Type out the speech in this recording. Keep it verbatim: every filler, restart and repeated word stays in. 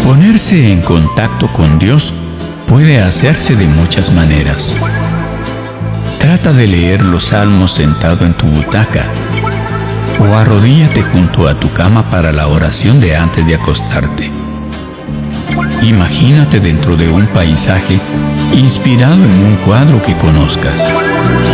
Ponerse en contacto con Dios puede hacerse de muchas maneras. Trata de leer los salmos sentado en tu butaca, o arrodíllate junto a tu cama para la oración de antes de acostarte. Imagínate dentro de un paisaje inspirado en un cuadro que conozcas.